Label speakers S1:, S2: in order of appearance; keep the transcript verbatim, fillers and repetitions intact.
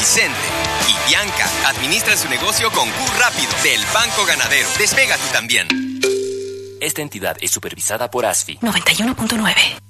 S1: Vicente y Bianca administran su negocio con Q Rápido del Banco Ganadero. Despega tú también.
S2: Esta entidad es supervisada por A S F I.
S3: noventa y uno punto nueve.